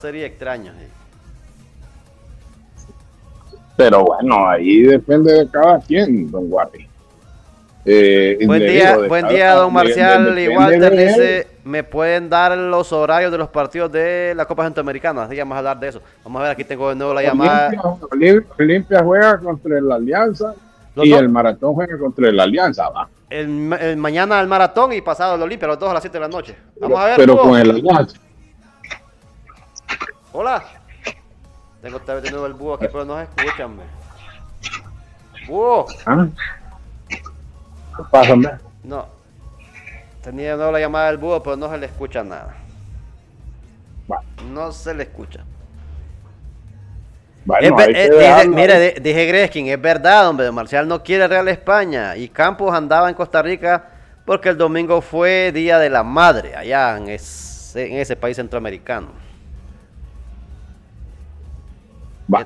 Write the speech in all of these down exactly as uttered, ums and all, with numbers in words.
Sería extraño. Sí. Pero bueno, ahí depende de cada quien, don Guardi. Eh, Buen le día, digo, de buen día, cada, don de, de- Marcial y depende Walter. de él. Dice, ¿me pueden dar los horarios de los partidos de la Copa Centroamericana? Así que vamos a hablar de eso. Vamos a ver, aquí tengo de nuevo la Olimpia, llamada. Olim- Olimpia juega contra la Alianza Los y dos, el Maratón juega contra la Alianza, va. el, el mañana el maratón y pasado el Olimpia, los dos a las siete de la noche. Vamos Pero, a ver, pero con búho. el Alianza. Hola. Tengo otra vez de nuevo el búho aquí, pero no se escuchan. me. Búho. ¿Ah? Pásame. No. Tenía de nuevo la llamada del búho, pero no se le escucha nada. Va. No se le escucha. Bueno, Es ver- hay que eh, dice- dejarlo mira, ahí. di- dije Greskin, es verdad, hombre, Marcial no quiere Real España y Campos andaba en Costa Rica porque el domingo fue Día de la Madre allá en ese, en ese país centroamericano. Va.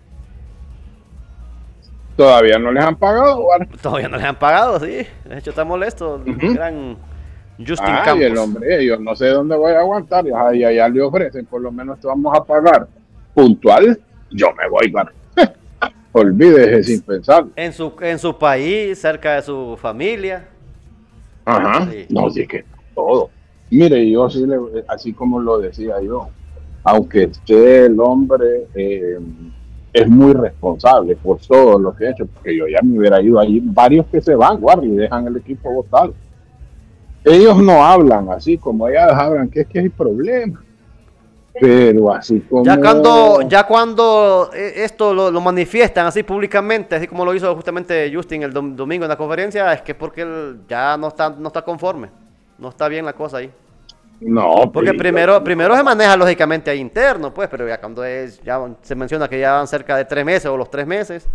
Todavía no les han pagado, Guardi. Todavía no les han pagado, sí. De hecho, está molesto el Ujú. gran Justin Ay, el Campos. hombre, yo no sé dónde voy a aguantar. Ya, ya, ya le ofrecen, por lo menos te vamos a pagar puntual. Yo me voy, Guardi. Olvídese sin pensar. En su, en su país, cerca de su familia. Ajá. Sí. No, sí que todo. Mire, yo sí, le, así como lo decía yo, aunque esté el hombre eh, es muy responsable por todo lo que ha hecho, porque yo ya me hubiera ido allí, varios que se van, guarda, y dejan el equipo votado. Ellos no hablan así como ellas hablan, que es que hay problemas. Pero así como... Ya cuando, ya cuando eh, esto lo, lo manifiestan así públicamente, así como lo hizo justamente Justin el dom- domingo en la conferencia, es que es porque él ya no está, no está conforme. No está bien la cosa ahí. No, Porque pero- primero, primero se maneja lógicamente ahí interno, pues, pero ya cuando es, ya se menciona que ya van cerca de tres meses o los tres meses.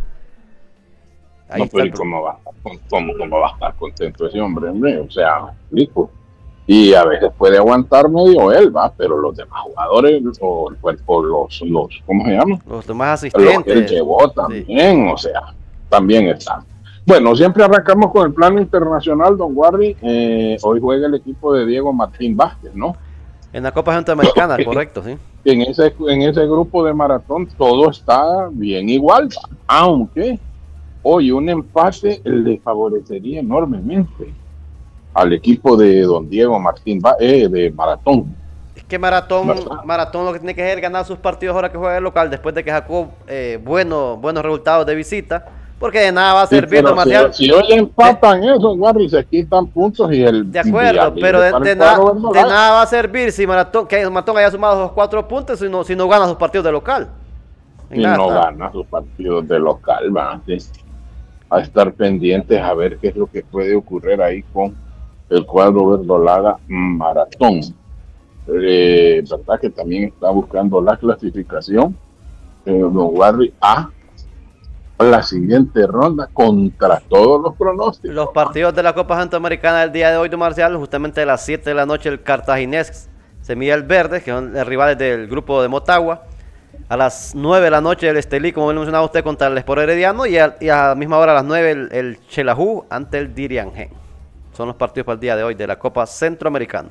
Ahí No, está pero el ¿y pro- cómo va, cómo, cómo va a estar contento ese hombre, hombre? O sea, me explico. Y a veces puede aguantar medio él, va, pero los demás jugadores, o, o los, los, ¿cómo se llama? los demás Los que él asistentes. llevó Sí. también, o sea, también están. Bueno, siempre arrancamos con el plano internacional, don Guardi. Eh, hoy juega el equipo de Diego Martín Vázquez, ¿no? En la Copa Centroamericana, correcto, sí. En ese, en ese grupo de maratón todo está bien igual, va. Aunque hoy un empate le favorecería enormemente al equipo de don Diego Martín Va- eh, de maratón, Es que Maratón, ¿verdad? Maratón lo que tiene que hacer es ganar sus partidos ahora que juega el local, después de que sacó eh, bueno, buenos resultados de visita, porque de nada va a Sí, servir, don pero si, Marcial. si hoy De, empatan eso, Guardi, se quitan puntos y el de acuerdo, Villarreal pero de, para de el na- cuadro de verdolaga. nada va a servir si Maratón, que Maratón haya sumado esos cuatro puntos si no, si no gana sus partidos de local. En Y nada no está. gana sus partidos de local, va, sí. A estar pendientes a ver qué es lo que puede ocurrir ahí con el cuadro verdolaga maratón. Eh, verdad que también está buscando la clasificación eh, don Guardi a la siguiente ronda contra todos los pronósticos. Los partidos de la Copa Centroamericana del día de hoy, don Marcial, justamente a las siete de la noche el Cartaginés se mide el Verde, que son los rivales del grupo de Motagua. A las nueve de la noche el Estelí, como mencionaba usted, contra el Sport Herediano. Y a, y a la misma hora, a las nueve, el, el Xelajú ante el Diriangén. Son los partidos para el día de hoy de la Copa Centroamericana.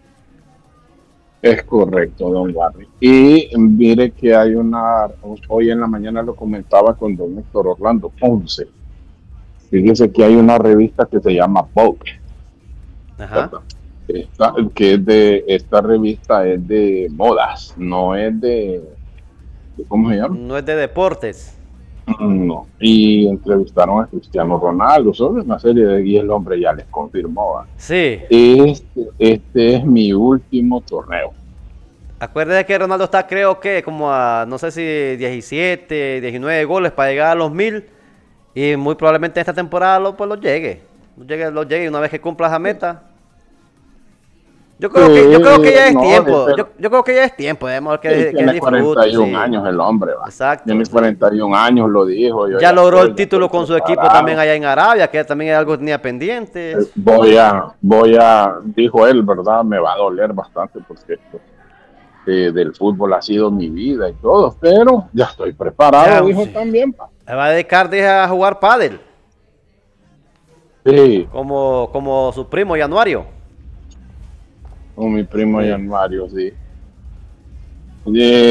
Es correcto, don Guardi. Y mire que hay una, hoy en la mañana lo comentaba con don Héctor Orlando Ponce. Fíjese que hay una revista que se llama Vogue, Ajá. ¿verdad? Esta, que es de, esta revista es de modas, no es de, de ¿cómo se llama? No es de deportes. No. Y entrevistaron a Cristiano Ronaldo sobre una serie de y el hombre ya les confirmó. ¿Va? Sí. Este, este es mi último torneo. Acuérdese que Ronaldo está, creo que, como a, no sé si diecisiete, diecinueve goles para llegar a los mil. Y muy probablemente esta temporada lo, pues, lo llegue. Lo llegue, lo llegue y una vez que cumpla esa meta. Yo creo que, yo creo que ya es No, tiempo. pero- Yo, yo creo que ya es tiempo. Debemos que, Sí, que tiene disfrute. cuarenta y un Sí. años el hombre, va. Exacto, Tiene sí. cuarenta y un años, lo dijo. Yo Ya logró estoy, el ya título estoy con su equipo preparado. también allá en Arabia, que también es algo que tenía pendiente. Eh, Voy a, voy a, dijo él, ¿verdad? Me va a doler bastante porque esto eh, del fútbol ha sido mi vida y todo, pero ya estoy preparado, Ya, dijo sí. también. Pa. Se va a dedicar dije, a jugar pádel, Sí, como, como su primo Januario. con mi primo Sí. Januario, sí. Eh,